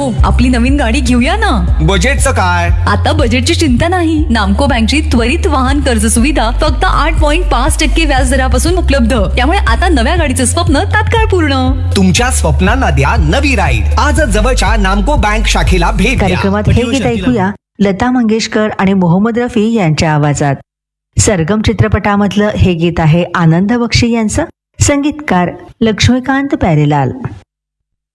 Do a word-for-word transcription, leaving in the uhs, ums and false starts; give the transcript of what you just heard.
आपली नवीन गाडी घेऊया ना. बजेटचं काय? आता बजेटची चिंता नाही. नामको बँकची त्वरित वाहन कर्ज सुविधा फक्त आठ पॉईंट पाच टक्के व्याज दरापासून उपलब्ध. त्यामुळे आता नव्या गाडीचं स्वप्न तात्काळ पूर्ण. तुमच्या स्वप्नांना द्या नवी राईड. आजच जवळच्या नामको बँक शाखेला भेट द्या. कार्यक्रमात हे गीत ऐकूया लता मंगेशकर आणि मोहम्मद रफी यांच्या आवाजात. सरगम चित्रपटामधलं हे गीत आहे आनंद बक्षी यांचं. संगीतकार लक्ष्मीकांत प्यारेलाल.